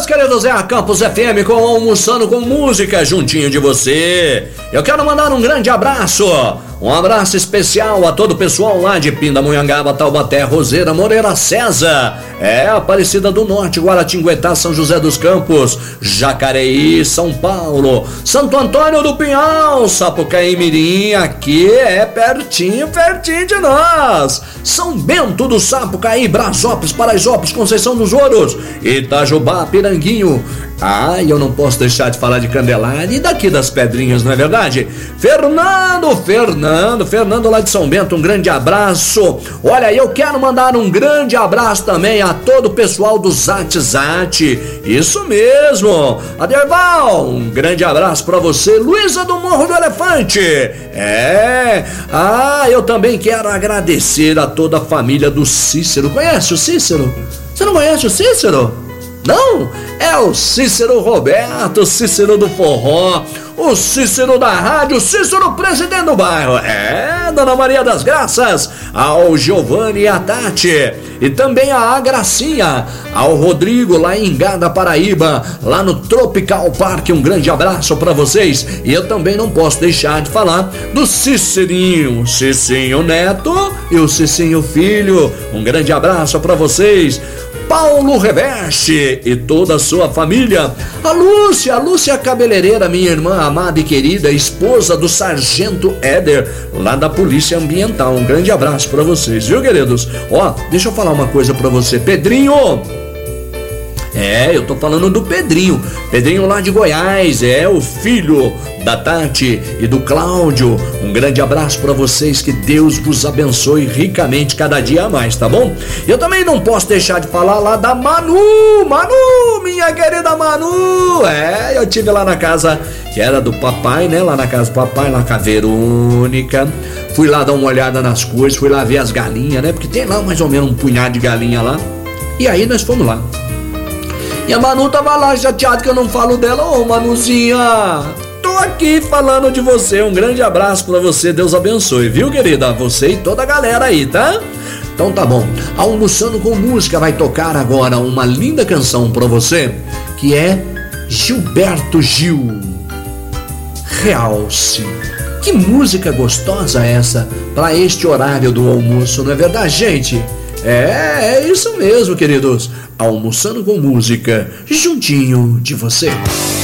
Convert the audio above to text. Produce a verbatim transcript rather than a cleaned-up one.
meus queridos, é a Campus F M com Almoçando com Música, juntinho de você. Eu quero mandar um grande abraço, um abraço especial a todo o pessoal lá de Pindamonhangaba, Taubaté, Roseira, Moreira, César, é, Aparecida do Norte, Guaratinguetá, São José dos Campos, Jacareí, São Paulo, Santo Antônio do Pinhal, Sapucaí, Mirim, aqui é pertinho, pertinho de nós. São Bento do Sapucaí, Brasópolis, Paraisópolis, Conceição dos Ouros, Itajubá, Piranguinho. Ah, eu não posso deixar de falar de Candelária e daqui das Pedrinhas, não é verdade? Fernando, Fernando, Fernando lá de São Bento, um grande abraço. Olha, eu quero mandar um grande abraço também a todo o pessoal do Zat Zat. Isso mesmo. Aderval, um grande abraço pra você. Luísa do Morro do Elefante. É. Ah, eu também quero agradecer a toda a família do Cícero. Conhece o Cícero? Você não conhece o Cícero? Não, é o Cícero Roberto, o Cícero do forró, o Cícero da rádio, o Cícero presidente do bairro, é, Dona Maria das Graças, ao Giovanni e a Tati, e também a Gracinha, ao Rodrigo lá em Engada, Paraíba, lá no Tropical Park, um grande abraço pra vocês. E eu também não posso deixar de falar do Cicerinho, Cicinho Neto e o Cicinho Filho, um grande abraço pra vocês. Paulo Reveste e toda a sua família. A Lúcia, a Lúcia cabeleireira, minha irmã amada e querida, esposa do Sargento Éder, lá da Polícia Ambiental. Um grande abraço pra vocês, viu, queridos? Ó, deixa eu falar uma coisa pra você, Pedrinho. É, eu tô falando do Pedrinho, Pedrinho lá de Goiás, é o filho da Tati e do Cláudio. Um grande abraço pra vocês, que Deus vos abençoe ricamente cada dia a mais, tá bom? Eu também não posso deixar de falar lá da Manu, Manu, minha querida Manu. É, eu tive lá na casa que era do papai, né, lá na casa do papai, lá com a Verônica. Fui lá dar uma olhada nas coisas, fui lá ver as galinhas, né, porque tem lá mais ou menos um punhado de galinha lá. E aí nós fomos lá. E a Manu tava lá chateada que eu não falo dela. Ô, Manuzinha, tô aqui falando de você. Um grande abraço pra você, Deus abençoe, viu, querida? Você e toda a galera aí, tá? Então tá bom. Almoçando com Música vai tocar agora uma linda canção pra você, que é Gilberto Gil, Realce. Que música gostosa essa pra este horário do almoço, não é verdade, gente? É, é isso mesmo, queridos. Almoçando com Música, juntinho de você.